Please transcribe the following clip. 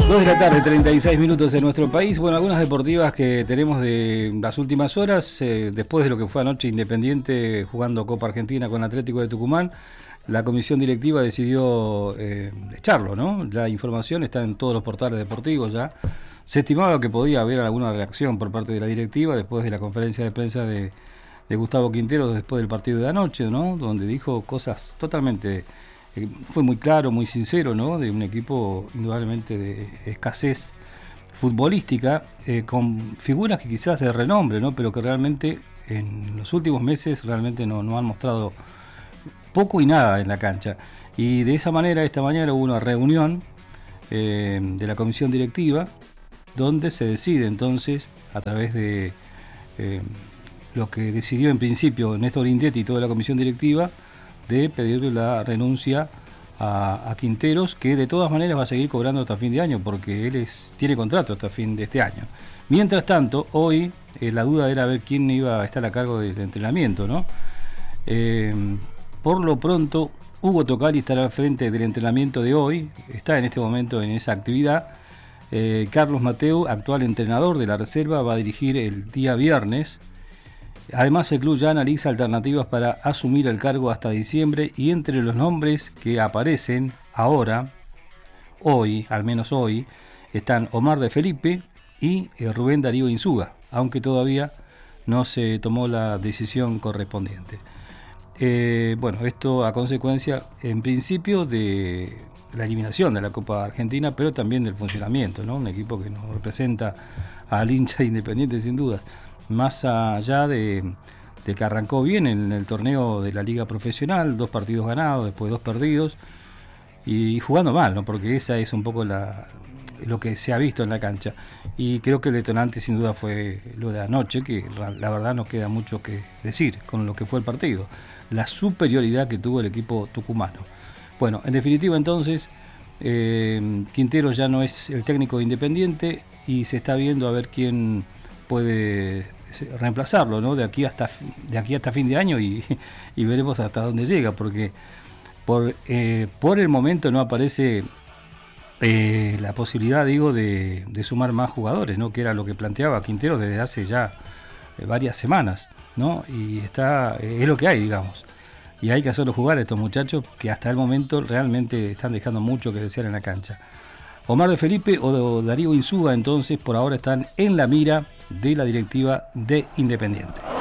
2 de la tarde, 36 minutos en nuestro país. Bueno, algunas deportivas que tenemos de las últimas horas, después de lo que fue anoche Independiente jugando Copa Argentina con Atlético de Tucumán, la comisión directiva decidió echarlo, ¿no? La información está en todos los portales deportivos ya. Se estimaba que podía haber alguna reacción por parte de la directiva después de la conferencia de prensa de Gustavo Quinteros después del partido de anoche, ¿no? Donde dijo cosas totalmente... fue muy claro, muy sincero, ¿no? De un equipo indudablemente de escasez futbolística, con figuras que quizás de renombre, ¿no? Pero que realmente en los últimos meses realmente no han mostrado poco y nada en la cancha. Y de esa manera esta mañana hubo una reunión de la comisión directiva donde se decide entonces, a través de lo que decidió en principio Néstor Guindetti y toda la comisión directiva, de pedirle la renuncia a Quinteros, que de todas maneras va a seguir cobrando hasta fin de año, porque él tiene contrato hasta fin de este año. Mientras tanto, hoy la duda era ver quién iba a estar a cargo del entrenamiento, ¿no? Por lo pronto, Hugo Tocali estará al frente del entrenamiento de hoy, está en este momento en esa actividad. Carlos Mateu, actual entrenador de la reserva, va a dirigir el día viernes. Además, el club ya analiza alternativas para asumir el cargo hasta diciembre, y entre los nombres que aparecen ahora, hoy, al menos hoy, están Omar de Felipe y Rubén Darío Insúa, aunque todavía no se tomó la decisión correspondiente. Bueno, esto a consecuencia, en principio, de la eliminación de la Copa Argentina, pero también del funcionamiento, ¿no? Un equipo que nos representa al hincha Independiente sin dudas. Más allá de que arrancó bien en el torneo de la Liga Profesional, 2 partidos ganados, después 2 perdidos, y jugando mal, ¿no? Porque esa es un poco lo que se ha visto en la cancha. Y creo que el detonante sin duda fue lo de anoche, que la verdad no queda mucho que decir con lo que fue el partido. La superioridad que tuvo el equipo tucumano. Bueno, en definitiva entonces, Quintero ya no es el técnico de Independiente y se está viendo a ver quién puede reemplazarlo, ¿no? De aquí hasta fin de año y veremos hasta dónde llega, porque por el momento no aparece la posibilidad, digo, de sumar más jugadores, ¿no? Que era lo que planteaba Quintero desde hace ya varias semanas, ¿no? Y es lo que hay, digamos. Y hay que hacerlo jugar a estos muchachos que hasta el momento realmente están dejando mucho que desear en la cancha. Omar de Felipe o Darío Insúa, entonces, por ahora están en la mira de la directiva de Independiente.